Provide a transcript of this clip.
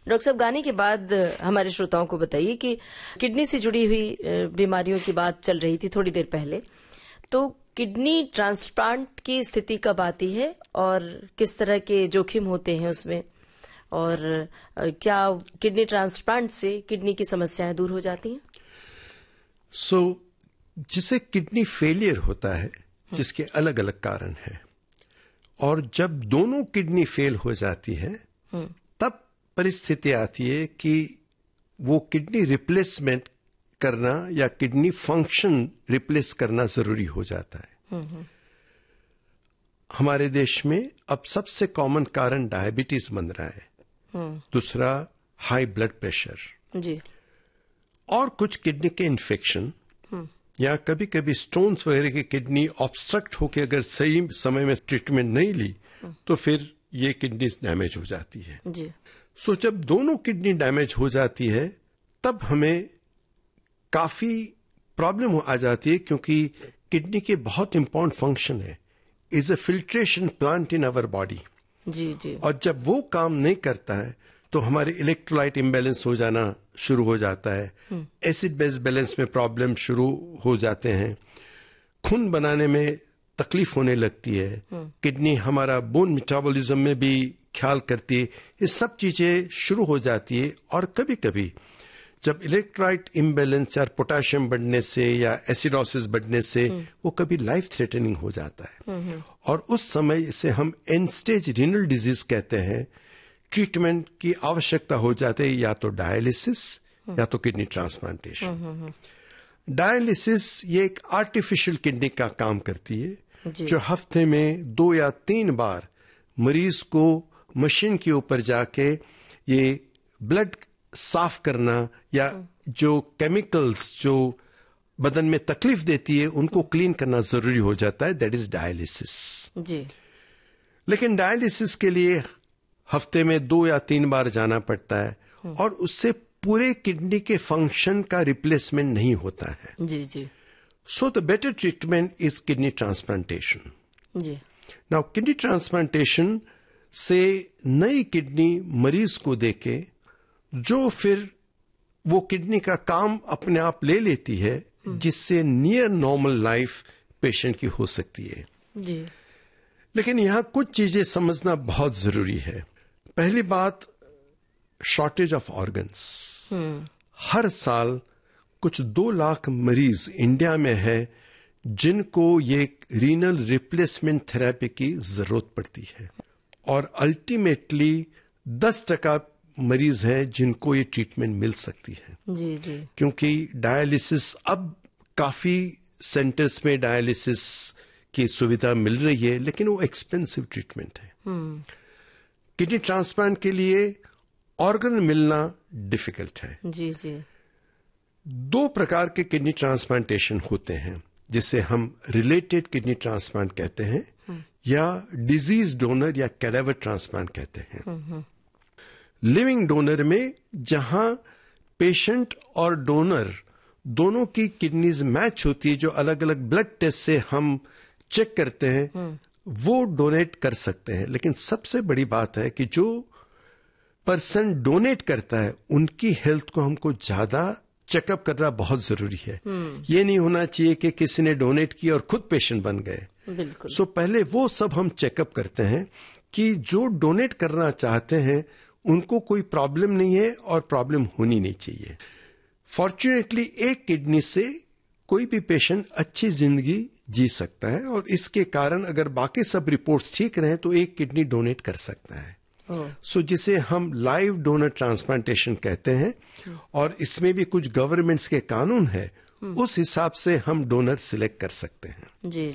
Doctor साहब, गाने के बाद हमारे श्रोताओं को बताइए कि किडनी से जुड़ी हुई बीमारियों की बात चल रही थी थोड़ी देर पहले, तो किडनी ट्रांसप्लांट की स्थिति कब आती है और किस तरह के जोखिम होते हैं उसमें, और क्या किडनी ट्रांसप्लांट से किडनी की समस्याएं दूर हो जाती हैं? जिसे किडनी फेलियर होता है, जिसके अलग अलग कारण हैं, और जब दोनों किडनी फेल हो जाती है तब परिस्थिति आती है कि वो किडनी रिप्लेसमेंट करना या किडनी फंक्शन रिप्लेस करना जरूरी हो जाता है। हमारे देश में अब सबसे कॉमन कारण डायबिटीज बन रहा है, दूसरा हाई ब्लड प्रेशर जी, और कुछ किडनी के इन्फेक्शन या कभी कभी स्टोन्स वगैरह के किडनी ऑब्स्ट्रक्ट होकर अगर सही समय में ट्रीटमेंट नहीं ली तो फिर ये किडनी डैमेज हो जाती है जी। जब दोनों किडनी डैमेज हो जाती है तब हमें काफी प्रॉब्लम आ जाती है, क्योंकि किडनी के बहुत इंपॉर्टेंट फंक्शन है, is a filtration plant in our body जी जी। और जब वो काम नहीं करता है तो हमारे इलेक्ट्रोलाइट इम्बैलेंस हो जाना शुरू हो जाता है, एसिड बेस बैलेंस में प्रॉब्लम शुरू हो जाते हैं, खून बनाने में तकलीफ होने लगती है, किडनी हमारा बोन मेटाबॉलिज्म में भी ख्याल करती है, ये सब चीजें शुरू हो जाती है। और कभी कभी जब इलेक्ट्रोलाइट इम्बैलेंस या पोटेशियम बढ़ने से या एसिडोसिस बढ़ने से वो कभी लाइफ थ्रेटनिंग हो जाता है, और उस समय इसे हम एंड स्टेज रीनल डिजीज कहते हैं। ट्रीटमेंट की आवश्यकता हो जाती है, या तो डायलिसिस या तो किडनी ट्रांसप्लांटेशन। डायलिसिस ये एक आर्टिफिशियल किडनी का काम करती है, जो हफ्ते में 2 या 3 बार मरीज को मशीन के ऊपर जाके ये ब्लड साफ करना या जो केमिकल्स जो बदन में तकलीफ देती है उनको क्लीन करना जरूरी हो जाता है, दैट इज डायलिसिस जी। लेकिन डायलिसिस के लिए हफ्ते में 2 या 3 बार जाना पड़ता है, और उससे पूरे किडनी के फंक्शन का रिप्लेसमेंट नहीं होता है जी जी। So the better treatment is kidney transplantation ji. Now kidney transplantation से नई किडनी मरीज को देके जो फिर वो किडनी का काम अपने आप ले लेती है, जिससे नियर नॉर्मल लाइफ पेशेंट की हो सकती है जी। लेकिन यहां कुछ चीजें समझना बहुत जरूरी है। पहली बात, शॉर्टेज ऑफ ऑर्गन्स। हर साल कुछ 2 लाख मरीज इंडिया में है जिनको ये रीनल रिप्लेसमेंट थेरेपी की जरूरत पड़ती है, और अल्टीमेटली 10% मरीज हैं जिनको ये ट्रीटमेंट मिल सकती है जी जी। क्योंकि डायलिसिस अब काफी सेंटर्स में डायलिसिस की सुविधा मिल रही है, लेकिन वो एक्सपेंसिव ट्रीटमेंट है। किडनी ट्रांसप्लांट के लिए ऑर्गन मिलना डिफिकल्ट है जी जी। 2 प्रकार के किडनी ट्रांसप्लांटेशन होते हैं, जिसे हम रिलेटेड किडनी ट्रांसप्लांट कहते हैं, या डिजीज डोनर या कैडावर ट्रांसप्लांट कहते हैं। लिविंग डोनर में जहां पेशेंट और डोनर दोनों की किडनीज मैच होती है, जो अलग अलग ब्लड टेस्ट से हम चेक करते हैं, वो डोनेट कर सकते हैं। लेकिन सबसे बड़ी बात है कि जो पर्सन डोनेट करता है उनकी हेल्थ को हमको ज्यादा चेकअप करना बहुत जरूरी है। ये नहीं होना चाहिए कि किसी ने डोनेट किया और खुद पेशेंट बन गए। बिल्कुल। पहले वो सब हम चेकअप करते हैं कि जो डोनेट करना चाहते हैं उनको कोई प्रॉब्लम नहीं है और प्रॉब्लम होनी नहीं चाहिए। फॉर्चुनेटली एक किडनी से कोई भी पेशेंट अच्छी जिंदगी जी सकता है, और इसके कारण अगर बाकी सब रिपोर्ट्स ठीक रहे तो एक किडनी डोनेट कर सकता है। जिसे हम लाइव डोनर ट्रांसप्लांटेशन कहते हैं, और इसमें भी कुछ गवर्नमेंट्स के कानून है, उस हिसाब से हम डोनर सिलेक्ट कर सकते हैं जी।